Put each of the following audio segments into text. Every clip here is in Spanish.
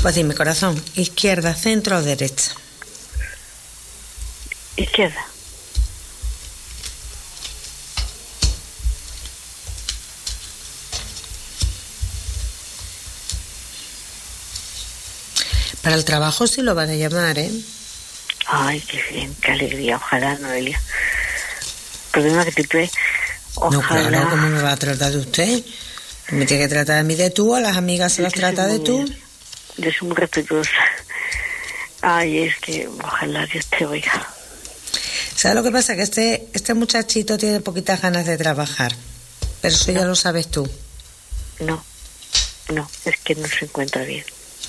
Pues dime, corazón, ¿izquierda, centro o derecha? Izquierda. Para el trabajo sí lo van a llamar, ¿eh? Ay, qué bien, qué alegría. Ojalá, Noelia. Problema que te trae. Ojalá. No, claro, ¿cómo me va a tratar de usted? Me tiene que tratar a mí de tú, a las amigas se las trata de tú. Yo soy muy respetuosa. Ay, es que ojalá Dios te oiga. ¿Sabes lo que pasa? Que este muchachito tiene poquitas ganas de trabajar. Pero eso ya lo sabes tú. No, es que no se encuentra bien.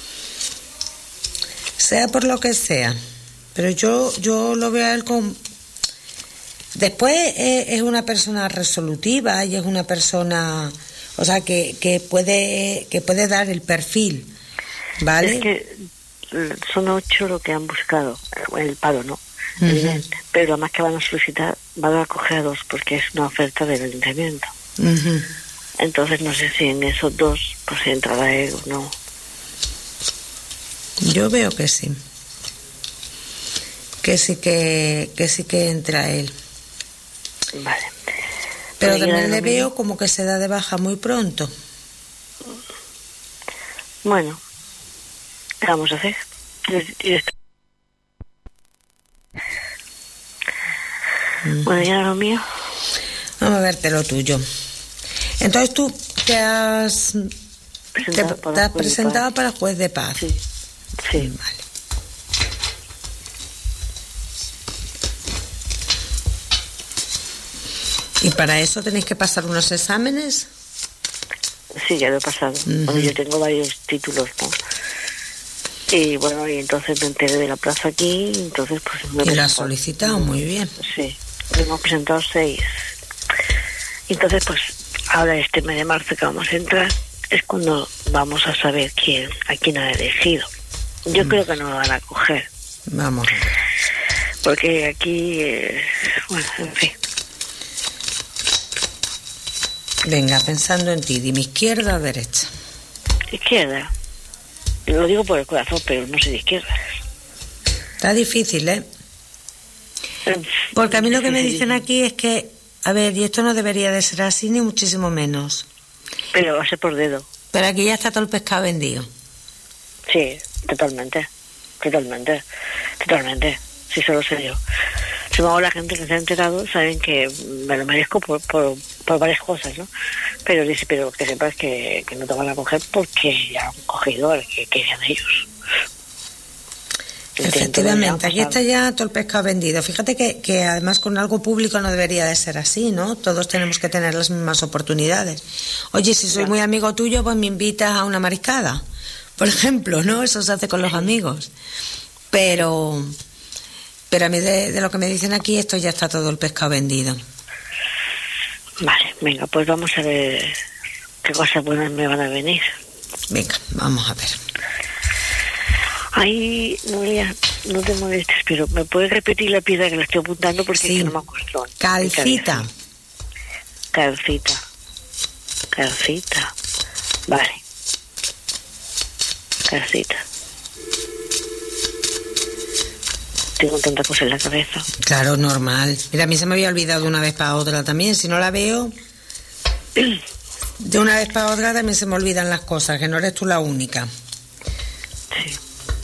Sea por lo que sea. Pero yo lo veo a él con... Después es una persona resolutiva y es una persona... O sea, que puede dar el perfil, ¿vale? Es que son 8 lo que han buscado, el paro, ¿no? Evidente. Pero además que van a solicitar, van a coger a 2 porque es una oferta del ayuntamiento. Entonces no sé si en esos 2 pues entrará él o no. Yo veo que sí. Que sí que entra él. Vale. Pero también le veo como que se da de baja muy pronto. Bueno, ¿qué vamos a hacer? Bueno, ya lo mío. Vamos a verte lo tuyo. Entonces tú te has presentado para juez de paz. Sí. Vale. ¿Y para eso tenéis que pasar unos exámenes? Sí, ya lo he pasado. Bueno, yo tengo varios títulos, ¿no? Y bueno, y entonces me enteré de la plaza aquí, entonces pues... Y la has solicitado, muy bien. Sí, hemos presentado 6. Y entonces pues ahora este mes de marzo que vamos a entrar es cuando vamos a saber a quién ha elegido. Yo creo que no lo van a coger. Vamos. Porque aquí, bueno, en fin. Venga, pensando en ti, dime izquierda o derecha. Izquierda. Lo digo por el corazón, pero no soy de izquierda. Está difícil, ¿eh? Porque a mí lo que me dicen aquí es que, a ver, y esto no debería de ser así, ni muchísimo menos. Pero va a ser por dedo. Pero aquí ya está todo el pescado vendido. Sí, totalmente. Sí, solo sé yo. Supongo la gente que se ha enterado saben que me lo merezco por varias cosas, ¿no? Pero dice, pero que sepas que no te van a coger porque ya han cogido al que querían ellos. Efectivamente, aquí está ya todo el pescado vendido. Fíjate que además con algo público no debería de ser así, ¿no? Todos tenemos que tener las mismas oportunidades. Oye, si soy muy amigo tuyo, pues me invitas a una mariscada, por ejemplo, ¿no? Eso se hace con los amigos. Pero a mí de lo que me dicen aquí, esto ya está todo el pescado vendido. Vale, venga, pues vamos a ver qué cosas buenas me van a venir. Venga, vamos a ver. Ay, Noelia, no te molestes, pero ¿me puedes repetir la piedra que la estoy apuntando? Porque sí. es que no me acuerdo. Calcita. Vale. Calcita. Tengo tanta cosa en la cabeza. Claro, normal. Mira, a mí se me había olvidado de una vez para otra también. Si no la veo, de una vez para otra también se me olvidan las cosas, que no eres tú la única. Sí.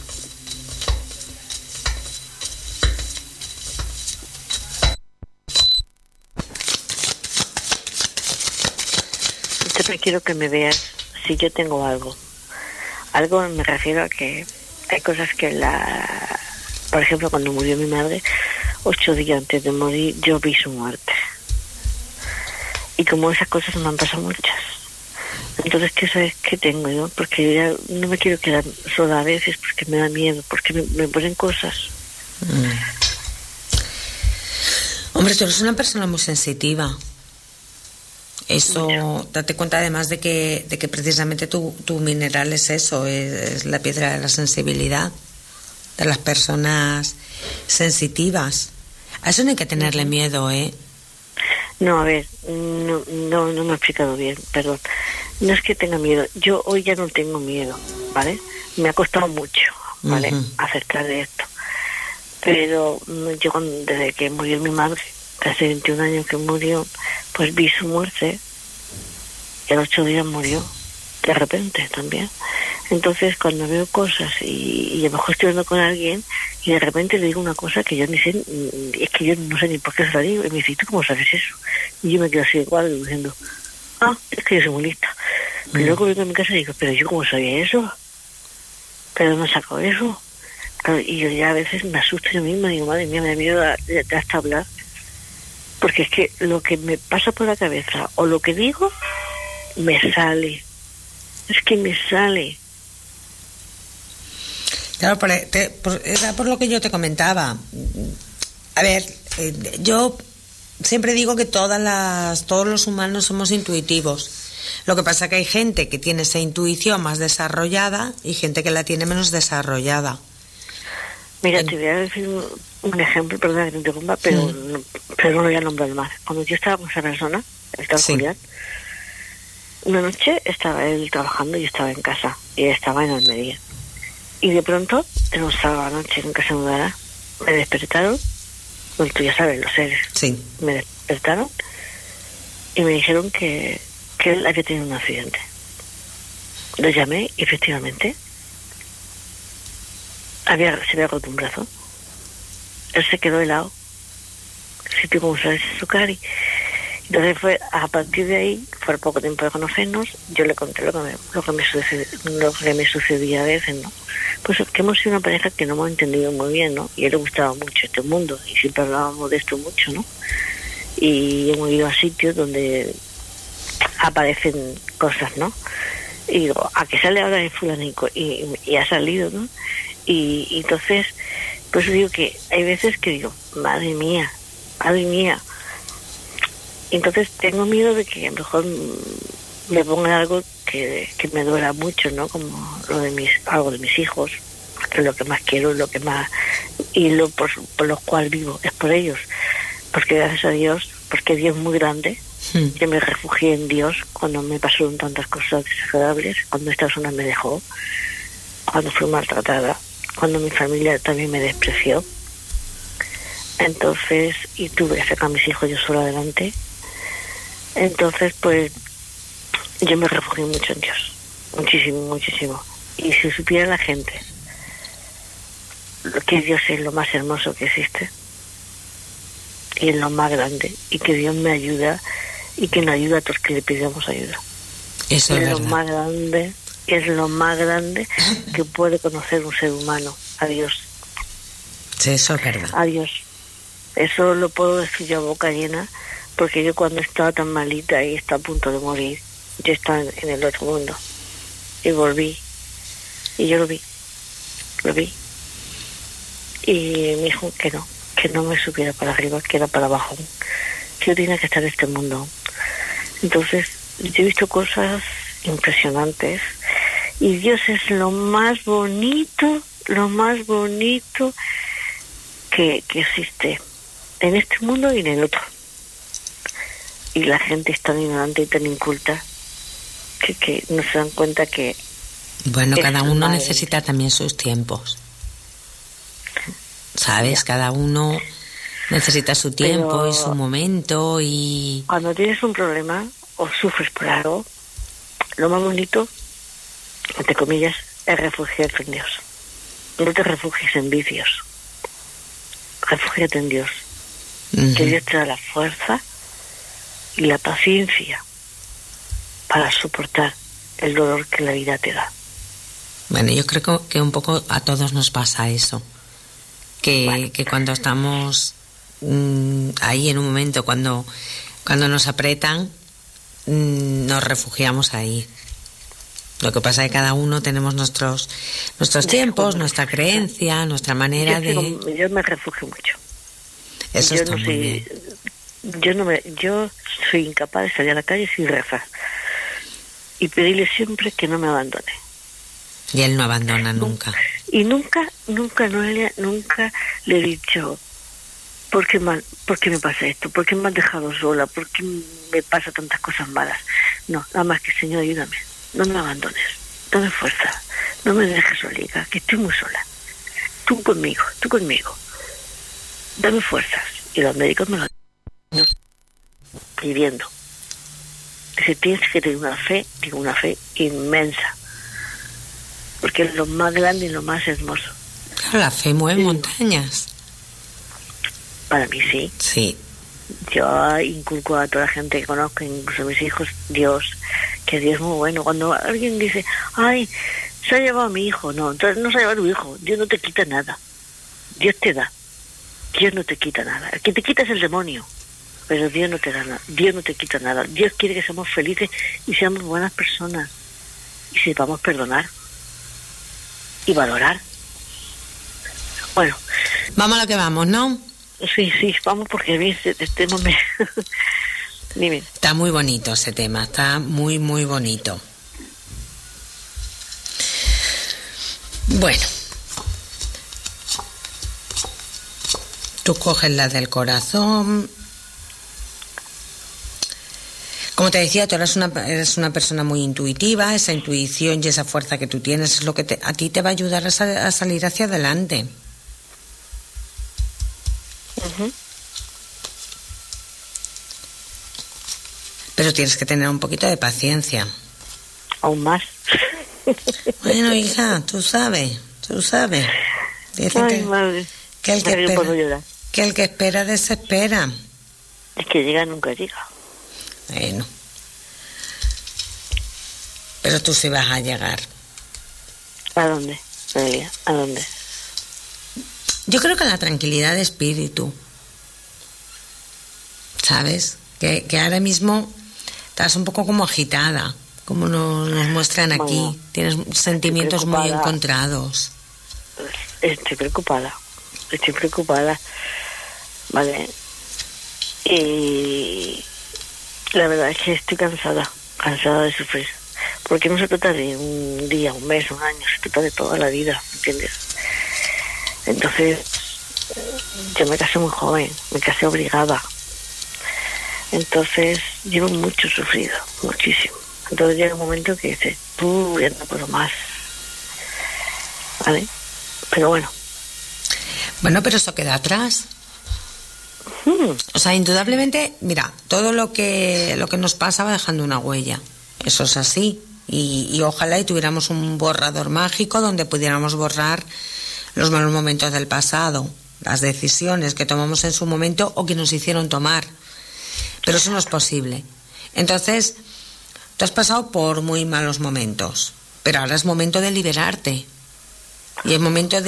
Entonces quiero que me veas si yo tengo algo. Algo me refiero a que hay cosas que por ejemplo, cuando murió mi madre, 8 días antes de morir, yo vi su muerte. Y como esas cosas me han pasado muchas. Entonces, ¿qué sabes qué tengo yo? Porque yo ya no me quiero quedar sola a veces porque me da miedo, porque me ponen cosas. Hombre, tú eres una persona muy sensitiva. Eso, date cuenta además de que precisamente tu mineral es eso, es la piedra de la sensibilidad, de las personas sensitivas. A eso no hay que tenerle miedo, ¿eh? No, a ver, no me he explicado bien, perdón. No es que tenga miedo, yo hoy ya no tengo miedo, ¿vale? Me ha costado mucho, ¿vale? Acercar de esto. Pero yo desde que murió mi madre, que hace 21 años que murió, pues vi su muerte y a los 8 días murió, de repente también. Entonces cuando veo cosas y a lo mejor estoy hablando con alguien y de repente le digo una cosa que yo ni sé, es que yo no sé ni por qué se la digo, y me dice, ¿tú cómo sabes eso? Y yo me quedo así igual diciendo, es que yo soy muy lista. Pero luego vengo a mi casa y digo, pero yo cómo sabía eso, pero no saco eso. Claro, y yo ya a veces me asusto yo misma, digo, madre mía, me da miedo de hasta hablar, porque es que lo que me pasa por la cabeza o lo que digo me sale, es que me sale. Claro, era por lo que yo te comentaba. A ver, yo siempre digo que todos los humanos somos intuitivos. Lo que pasa es que hay gente que tiene esa intuición más desarrollada y gente que la tiene menos desarrollada. Mira, te voy a decir un ejemplo, perdona que te interrumpa, pero no lo voy a nombrar más. Cuando yo estaba con esa persona, estaba Julián, una noche estaba él trabajando y yo estaba en casa, y él estaba en Almería. Y de pronto, en un sábado a la noche en casa de Udara, me despertaron, bueno, tú ya sabes, los seres, me despertaron y me dijeron que él había tenido un accidente. Lo llamé y efectivamente se había roto un brazo. Él se quedó helado, sitio como sabes azúcar, y entonces fue a partir de ahí, fue poco tiempo de conocernos, yo le conté lo que me sucedía a veces, ¿no? Pues que hemos sido una pareja que no hemos entendido muy bien, ¿no? Y a él le gustaba mucho este mundo y siempre hablábamos de esto mucho, ¿no? Y hemos ido a sitios donde aparecen cosas, ¿no? Y digo, ¿a qué sale ahora el fulanico? Y ha salido, ¿no? Y entonces, pues digo que hay veces que digo, madre mía. Entonces tengo miedo de que a lo mejor me pongan algo que me duela mucho, ¿no? Como algo de mis hijos, que es lo que más quiero, lo que más, y por lo cual vivo, es por ellos. Porque gracias a Dios, porque Dios es muy grande, que me refugié en Dios cuando me pasaron tantas cosas desagradables, cuando esta persona me dejó, cuando fui maltratada, cuando mi familia también me despreció. Entonces, y tuve que sacar a mis hijos yo sola adelante. Entonces, pues, yo me refugié mucho en Dios. Muchísimo. Y si supiera la gente que Dios es lo más hermoso que existe, y es lo más grande, y que Dios me ayuda, y que nos ayuda a todos que le pidamos ayuda. Eso es lo más grande, es lo más grande que puede conocer un ser humano, a Dios. Sí, eso es verdad. A Dios. Eso lo puedo decir yo a boca llena, porque yo cuando estaba tan malita y estaba a punto de morir, yo estaba en el otro mundo. Y volví. Y yo lo vi. Y me dijo que no me subiera para arriba, que era para abajo. Que yo tenía que estar en este mundo. Entonces, yo he visto cosas impresionantes. Y Dios es lo más bonito que existe en este mundo y en el otro. Y la gente es tan ignorante y tan inculta que no se dan cuenta que... Bueno, cada uno necesita también sus tiempos. ¿Sabes? Cada uno necesita su tiempo y su momento y... Cuando tienes un problema o sufres por algo, lo más bonito, entre comillas, es refugiarte en Dios. No te refugies en vicios. Refúgiate en Dios. Que Dios te da la fuerza y la paciencia para soportar el dolor que la vida te da. Bueno, yo creo que un poco a todos nos pasa eso. Que cuando estamos ahí en un momento, cuando nos apretan, nos refugiamos ahí. Lo que pasa es que cada uno tenemos nuestros tiempos, nuestra creencia, nuestra manera Yo me refugio mucho. Eso está muy bien. Yo soy incapaz de salir a la calle sin rezar y pedirle siempre que no me abandone. Y él no abandona nunca. Y nunca le he dicho, ¿por qué me pasa esto? ¿Por qué me has dejado sola? ¿Por qué me pasa tantas cosas malas? No, nada más que, Señor, ayúdame, no me abandones, dame fuerza, no me dejes solita, que estoy muy sola. Tú conmigo, dame fuerzas. Y los médicos me lo dan, pidiendo. Dice, tienes que tener una fe inmensa, porque es lo más grande y lo más hermoso. Claro, la fe mueve montañas. Para mí sí. Sí. Yo inculco a toda la gente que conozco, incluso a mis hijos, Dios, que Dios es muy bueno. Cuando alguien dice, ay, se ha llevado a mi hijo, no, entonces no se ha llevado a tu hijo, Dios no te quita nada, Dios te da, Dios no te quita nada, el que te quita es el demonio, pero Dios no te da nada, Dios no te quita nada, Dios quiere que seamos felices y seamos buenas personas y sepamos perdonar y valorar. Bueno, vamos a lo que vamos, ¿no? Sí, vamos, porque a mí este tema me... Dime. Está muy bonito ese tema, está muy, muy bonito. Bueno, tú coges la del corazón. Como te decía, tú eres una persona muy intuitiva. Esa intuición y esa fuerza que tú tienes es lo que a ti te va a ayudar a salir hacia adelante. Uh-huh. Pero tienes que tener un poquito de paciencia. Aún más. Bueno, hija, tú sabes. Dicen ay, madre. Que el que espera desespera. Es que llega nunca llega. Bueno. Pero tú sí vas a llegar. ¿A dónde, Noelia? ¿A dónde? Yo creo que la tranquilidad de espíritu. ¿Sabes? Que ahora mismo estás un poco como agitada, como nos muestran aquí. Bueno, tienes sentimientos muy encontrados. Estoy preocupada, ¿vale? Y la verdad es que estoy cansada de sufrir. Porque no se trata de un día, un mes, un año, se trata de toda la vida, ¿entiendes? Entonces, yo me casé muy joven, me casé obligada. Entonces, llevo mucho sufrido, muchísimo. Entonces llega un momento que dices, ya no puedo más. ¿Vale? Pero bueno. Bueno, pero eso queda atrás. O sea, indudablemente, mira, todo lo que nos pasa va dejando una huella. Eso es así. Y ojalá y tuviéramos un borrador mágico donde pudiéramos borrar los malos momentos del pasado, las decisiones que tomamos en su momento o que nos hicieron tomar. Pero eso no es posible. Entonces, tú has pasado por muy malos momentos, pero ahora es momento de liberarte. Y es momento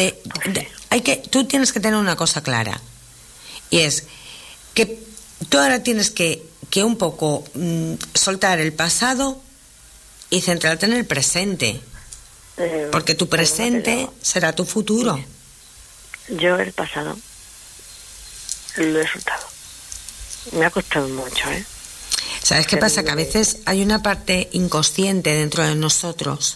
tú tienes que tener una cosa clara. Y es que tú ahora tienes que un poco soltar el pasado y centrarte en el presente. Porque tu presente será tu futuro. Yo el pasado lo he soltado. Me ha costado mucho, ¿eh? ¿Sabes qué pasa? Que a veces hay una parte inconsciente dentro de nosotros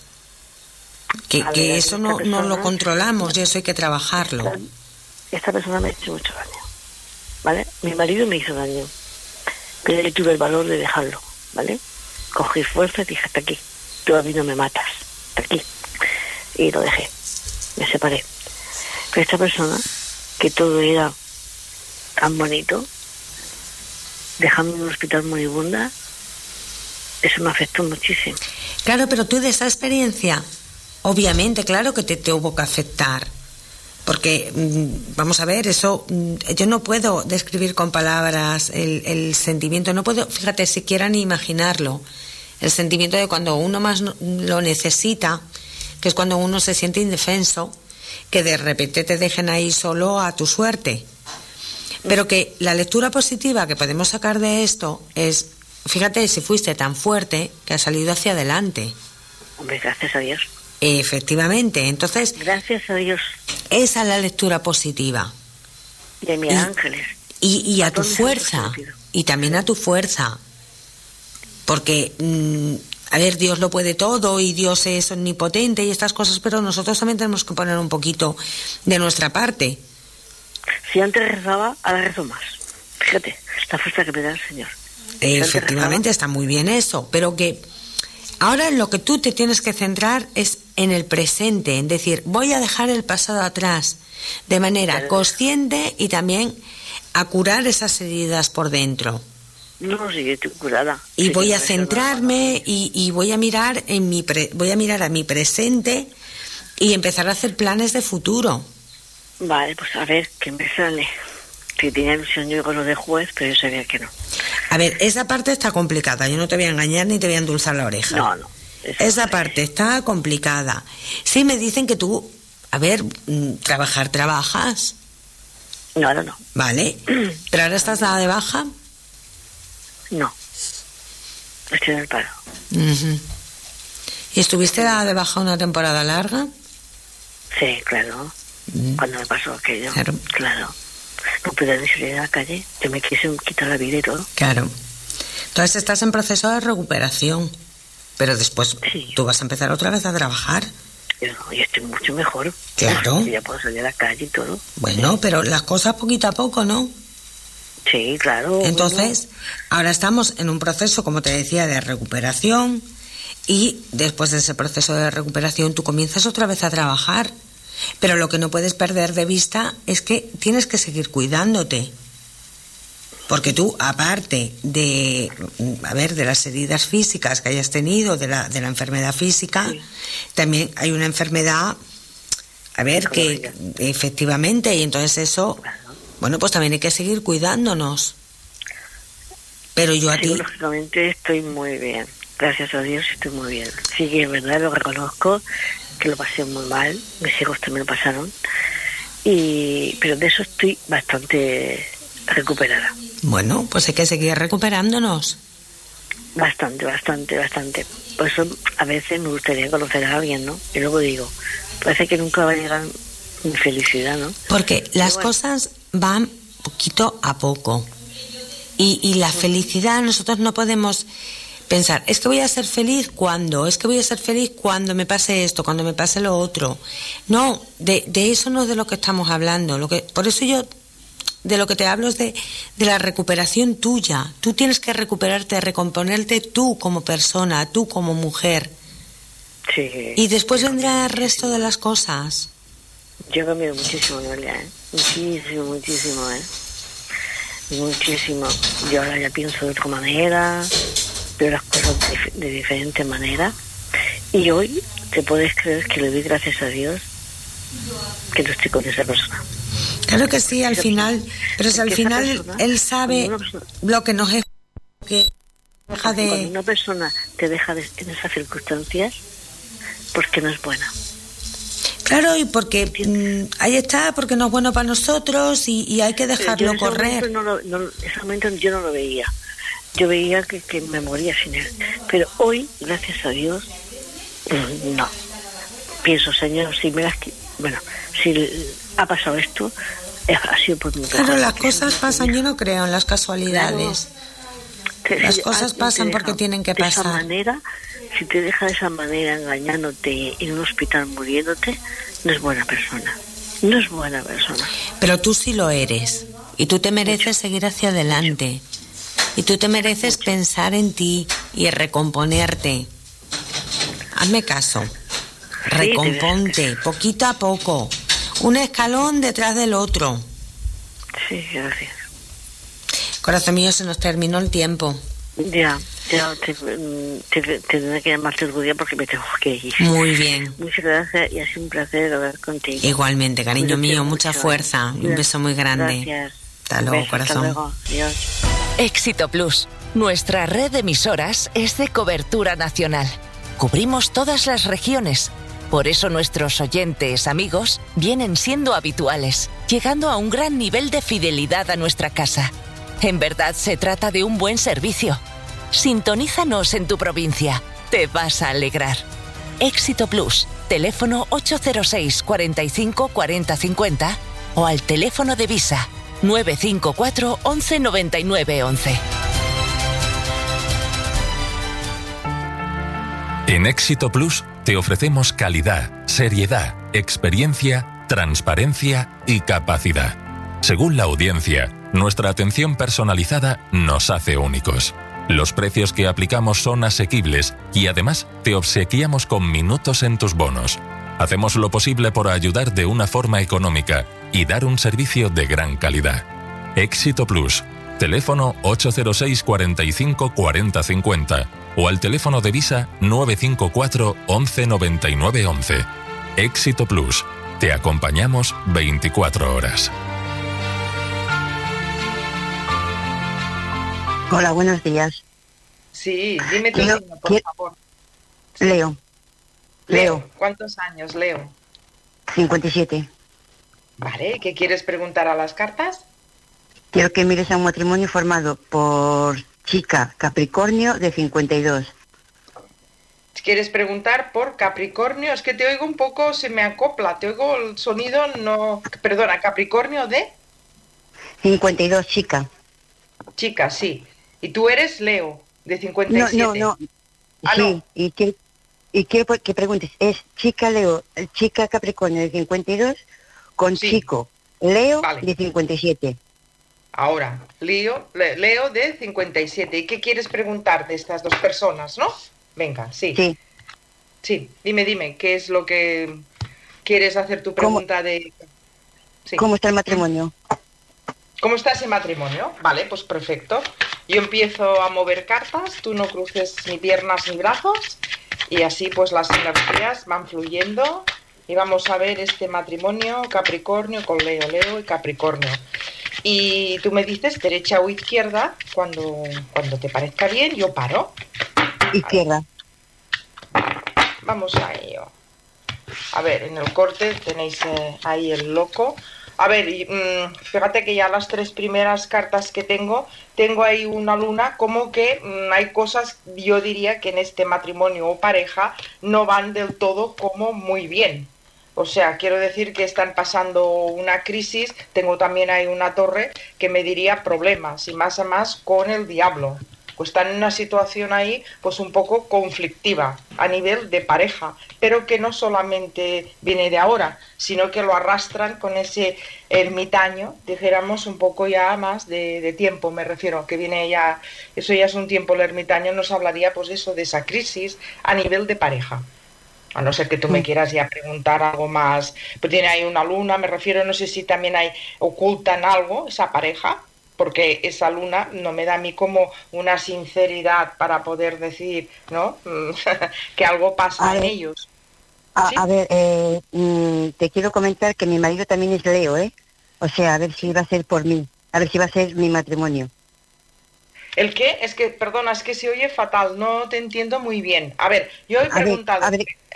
que eso no lo controlamos y eso hay que trabajarlo. Esta persona me ha hecho mucho daño, ¿vale? Mi marido me hizo daño, pero yo tuve el valor de dejarlo, ¿vale? Cogí fuerza y dije, hasta aquí, tú a mí no me matas, hasta aquí. Y lo dejé, me separé. Pero esta persona, que todo era tan bonito, dejando en un hospital moribunda, eso me afectó muchísimo. Claro, pero tú de esa experiencia, obviamente, claro que te tuvo que afectar. Porque, vamos a ver, eso, yo no puedo describir con palabras el sentimiento, no puedo, fíjate, siquiera ni imaginarlo. El sentimiento de cuando uno más lo necesita, que es cuando uno se siente indefenso, que de repente te dejen ahí solo a tu suerte. Pero que la lectura positiva que podemos sacar de esto es, fíjate, si fuiste tan fuerte que has salido hacia adelante. Hombre, gracias a Dios. Efectivamente, entonces... Gracias a Dios. Esa es la lectura positiva. Y a mis ángeles. Y a tu fuerza. Y también a tu fuerza. Porque, a ver, Dios lo puede todo y Dios es omnipotente y estas cosas, pero nosotros también tenemos que poner un poquito de nuestra parte. Si antes rezaba, ahora rezo más. Fíjate, la fuerza que me da el Señor. Efectivamente, está muy bien eso, pero que ahora lo que tú te tienes que centrar es en el presente, en decir, voy a dejar el pasado atrás, de manera consciente y también a curar esas heridas por dentro. No, sí, estoy curada. Y sí, voy a centrarme y voy a mirar voy a mirar a mi presente y empezar a hacer planes de futuro. Vale, pues a ver, ¿qué me sale? Si tenía ilusión yo con lo de juez, pero yo sabía que no. A ver, esa parte está complicada, yo no te voy a engañar ni te voy a endulzar la oreja. No. Esa parte está complicada. Sí me dicen que tú, a ver, trabajas. No, ahora no. Vale, pero ahora estás dada de baja. No. Estoy en el paro. Uh-huh. ¿Y estuviste dada de baja una temporada larga? Sí, claro. Cuando me pasó aquello. Claro. No pude ni salir a la calle. Yo me quise quitar la vida y todo. Claro. Entonces estás en proceso de recuperación. Pero después tú vas a empezar otra vez a trabajar. Yo estoy mucho mejor. Claro. Ya puedo salir a la calle y todo. Bueno, pero las cosas poquito a poco, ¿no? Sí, claro. Entonces, ahora estamos en un proceso, como te decía, de recuperación, y después de ese proceso de recuperación tú comienzas otra vez a trabajar. Pero lo que no puedes perder de vista es que tienes que seguir cuidándote. Porque tú, aparte de, de las heridas físicas que hayas tenido, de la enfermedad física, también hay una enfermedad, que efectivamente, y entonces eso, bueno, pues también hay que seguir cuidándonos. Pero yo a ti... Lógicamente estoy muy bien, gracias a Dios estoy muy bien. Sí que es verdad, lo reconozco, que lo pasé muy mal, mis hijos también lo pasaron, pero de eso estoy bastante recuperada. Bueno, pues hay que seguir recuperándonos. Bastante. Por eso a veces me gustaría conocer a alguien, ¿no? Y luego digo, parece que nunca va a llegar mi felicidad, ¿no? Porque las cosas van poquito a poco. Y la felicidad, nosotros no podemos pensar, es que voy a ser feliz cuando, cuando me pase esto, cuando me pase lo otro. No, de eso no es de lo que estamos hablando. Por eso yo de lo que te hablo es de la recuperación tuya. Tú tienes que recuperarte, recomponerte tú como persona, tú como mujer. Sí. Y después vendrá el resto de las cosas. Yo he cambiado muchísimo, Noelia, ¿eh? Muchísimo, ¿eh? Muchísimo. Yo ahora ya pienso de otra manera, veo las cosas de diferente manera. Y hoy te puedes creer que le doy gracias a Dios que no estoy con esa persona. Claro que sí, al final, pero si al final persona, él sabe lo que nos es que deja de... Cuando una persona te deja en esas circunstancias, porque no es buena. Claro, y porque ahí está, porque no es bueno para nosotros y hay que dejarlo correr. Ese momento yo no lo veía. Yo veía que me moría sin él. Pero hoy, gracias a Dios, no. Pienso, Señor, si ha pasado esto, ha sido por mi Claro, las cosas pasan, yo no creo en las casualidades. Claro, las cosas pasan porque tienen que pasar. De esa manera, si te deja de esa manera engañándote en un hospital muriéndote, no es buena persona. No es buena persona. Pero tú sí lo eres. Y tú te mereces seguir hacia adelante. Y tú te mereces pensar en ti y recomponerte. Hazme caso. Recomponte, poquito a poco. Un escalón detrás del otro. Sí, gracias. Corazón mío, se nos terminó el tiempo. Ya tendré que llamarte otro día porque me tengo que ir. Muy bien. Muchas gracias y ha sido un placer hablar contigo. Igualmente, cariño mío, mucha fuerza y un beso muy grande. Gracias. Hasta luego, corazón. Hasta luego. Adiós. Éxito Plus. Nuestra red de emisoras es de cobertura nacional. Cubrimos todas las regiones. Por eso nuestros oyentes, amigos, vienen siendo habituales, llegando a un gran nivel de fidelidad a nuestra casa. En verdad se trata de un buen servicio. Sintonízanos en tu provincia. Te vas a alegrar. Éxito Plus. Teléfono 806 45 40 50 o al teléfono de Visa 954 11 99 11. En Éxito Plus te ofrecemos calidad, seriedad, experiencia, transparencia y capacidad. Según la audiencia, nuestra atención personalizada nos hace únicos. Los precios que aplicamos son asequibles y además te obsequiamos con minutos en tus bonos. Hacemos lo posible por ayudar de una forma económica y dar un servicio de gran calidad. Éxito Plus. Teléfono 806 45 40 50 o al teléfono de Visa 954 11 99 11. Éxito Plus. Te acompañamos 24 horas. Hola, buenos días. Sí, dime tu signo, por favor. Leo. Leo. ¿Cuántos años, Leo? 57. Vale, ¿qué quieres preguntar a las cartas? Quiero que mires a un matrimonio formado por chica Capricornio de 52. ¿Quieres preguntar por Capricornio? Es que te oigo un poco, se me acopla, te oigo el sonido, no... Perdona, ¿Capricornio de? 52, chica. Chica, sí. ¿Y tú eres Leo, de 57? No. Ah, sí, no. Y quiero que preguntes, ¿es chica Leo, chica Capricornio de 52 con Sí. chico Leo Vale. de 57? Ahora, Leo de 57. ¿Y qué quieres preguntar de estas dos personas, no? Venga, sí. Sí. Sí, dime, ¿qué es lo que quieres hacer tu pregunta de...? Sí. ¿Cómo está el matrimonio? ¿Cómo está ese matrimonio? Vale, pues perfecto. Yo empiezo a mover cartas, tú no cruces ni piernas ni brazos y así pues las energías van fluyendo y vamos a ver este matrimonio Capricornio con Leo y Capricornio. Y tú me dices derecha o izquierda, cuando te parezca bien, yo paro. Izquierda. Vamos a ello. A ver, en el corte tenéis ahí el loco. A ver, fíjate que ya las tres primeras cartas que tengo ahí una luna, como que hay cosas, yo diría que en este matrimonio o pareja no van del todo como muy bien. O sea, quiero decir que están pasando una crisis, tengo también ahí una torre que me diría problemas y más a más con el diablo. Pues están en una situación ahí pues un poco conflictiva a nivel de pareja, pero que no solamente viene de ahora, sino que lo arrastran con ese ermitaño, dijéramos un poco ya más de tiempo, me refiero, que viene ya, eso ya es un tiempo, el ermitaño nos hablaría pues eso, de esa crisis a nivel de pareja. A no ser que tú me quieras ya preguntar algo más, pues tiene ahí una luna, me refiero, no sé si también hay, ocultan algo esa pareja, porque esa luna no me da a mí como una sinceridad para poder decir, ¿no? que algo pasa en ellos. ¿Sí? A ver, te quiero comentar que mi marido también es Leo, ¿eh? O sea, a ver si va a ser por mí, a ver si va a ser mi matrimonio. ¿El qué? Es que, perdona, es que se oye fatal, no te entiendo muy bien. A ver, yo he preguntado...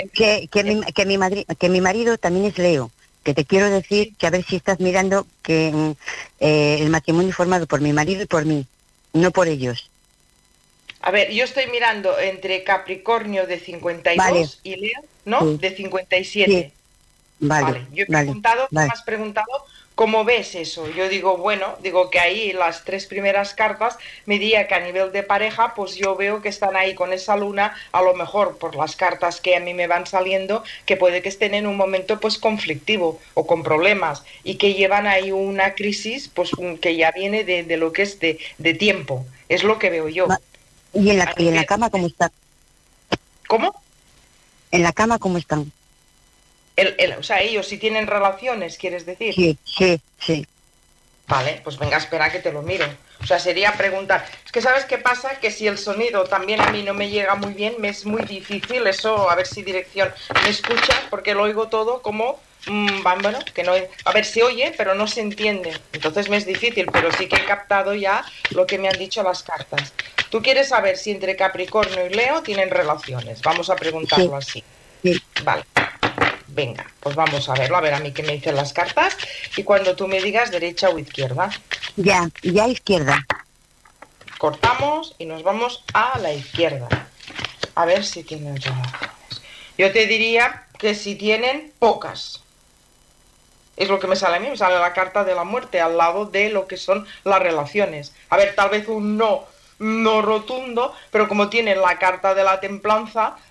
Que mi marido también es Leo. Que te quiero decir que a ver si estás mirando que el matrimonio formado por mi marido y por mí, no por ellos. A ver, yo estoy mirando entre Capricornio de 52 vale. Y Leo, ¿no? Sí. De 57. Sí. Vale. Yo he preguntado, tú me has preguntado cómo ves eso. Yo digo, digo que ahí las tres primeras cartas me diría que a nivel de pareja, pues yo veo que están ahí con esa luna, a lo mejor por las cartas que a mí me van saliendo, que puede que estén en un momento pues conflictivo o con problemas y que llevan ahí una crisis pues que ya viene de lo que es de tiempo. Es lo que veo yo. ¿Y en la cama cómo está? ¿Cómo? ¿En la cama cómo están? O sea, ellos sí tienen relaciones, ¿quieres decir? Sí. Vale, pues venga, espera que te lo miro. O sea, sería preguntar. Es que ¿sabes qué pasa? Que si el sonido también a mí no me llega muy bien, me es muy difícil eso, a ver si dirección me escucha, porque lo oigo todo como... bueno, que no... A ver, se oye, pero no se entiende. Entonces me es difícil, pero sí que he captado ya lo que me han dicho las cartas. Tú quieres saber si entre Capricornio y Leo tienen relaciones. Vamos a preguntarlo así. Sí. Vale. Venga, pues vamos a verlo, a ver a mí qué me dicen las cartas y cuando tú me digas derecha o izquierda. Ya izquierda. Cortamos y nos vamos a la izquierda. A ver si tienen relaciones. Yo te diría que si tienen, pocas. Es lo que me sale a mí, me sale la carta de la muerte al lado de lo que son las relaciones. A ver, tal vez un no rotundo, pero como tienen la carta de la templanza,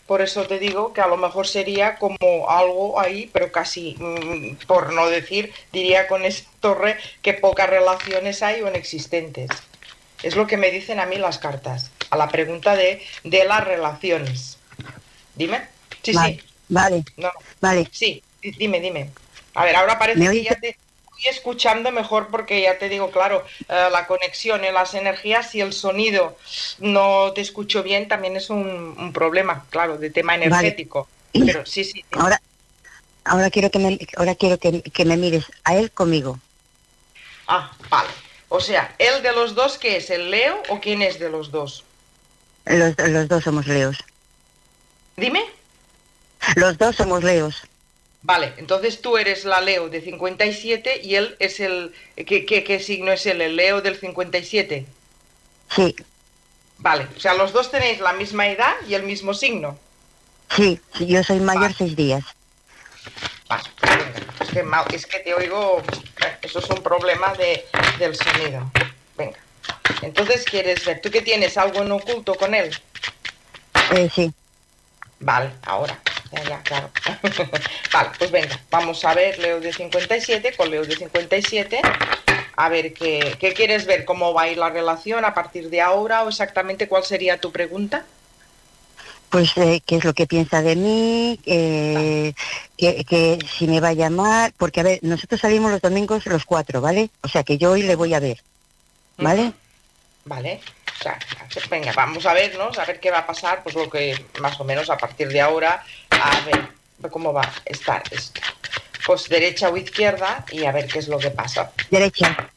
por eso te digo que a lo mejor sería como algo ahí, pero casi, por no decir, diría con esa torre que pocas relaciones hay o inexistentes. Es lo que me dicen a mí las cartas, a la pregunta de las relaciones. Dime. Sí, vale, sí. Vale, No, vale. sí, dime. A ver, ahora parece que ya te estoy escuchando mejor porque ya te digo, claro, la conexión en las energías, si el sonido no te escucho bien, también es un problema, claro, de tema energético. Vale. Pero sí. Ahora quiero que me mires a él conmigo. Ah, vale. O sea, ¿el de los dos qué es? ¿El Leo o quién es de los dos? Los dos somos Leos. Dime. Los dos somos Leos. Vale, entonces tú eres la Leo de 57 y él es el... ¿Qué signo es él? ¿El Leo del 57? Sí. Vale, o sea, los dos tenéis la misma edad y el mismo signo. Sí, yo soy mayor 6 días. Vale, venga, es que te oigo... Eso es un problema del sonido. Venga, entonces quieres ver... ¿Tú qué tienes? ¿Algo en oculto con él? Sí. Vale, ahora... Ya, claro. Vale, pues venga, vamos a ver Leo de 57 con Leo de 57. A ver, ¿qué quieres ver? ¿Cómo va a ir la relación a partir de ahora? ¿O exactamente cuál sería tu pregunta? Pues, ¿qué es lo que piensa de mí? Que si me va a llamar... Porque, a ver, nosotros salimos los domingos los 4, ¿vale? O sea, que yo hoy le voy a ver, ¿vale? Vale. O sea, venga, vamos a vernos, a ver qué va a pasar, pues lo que más o menos a partir de ahora, a ver cómo va a estar esto. Pues derecha o izquierda y a ver qué es lo que pasa. Derecha.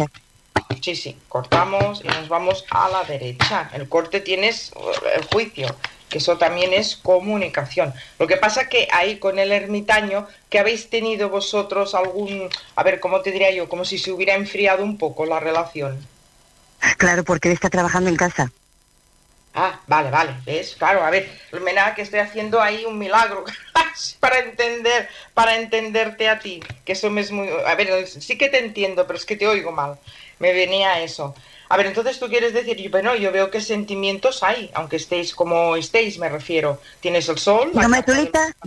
Sí, cortamos y nos vamos a la derecha. El corte tienes el juicio, que eso también es comunicación. Lo que pasa que ahí con el ermitaño, que habéis tenido vosotros algún, a ver, ¿cómo te diría yo? Como si se hubiera enfriado un poco la relación. Claro, porque él está trabajando en casa. Ah, vale, ¿ves? Claro, a ver, nada que estoy haciendo ahí un milagro para entenderte a ti, que eso me es muy... A ver, sí que te entiendo, pero es que te oigo mal. Me venía eso. A ver, entonces tú quieres decir, bueno, yo veo que sentimientos hay, aunque estéis como estéis, me refiero. Tienes el sol... No, Tulita,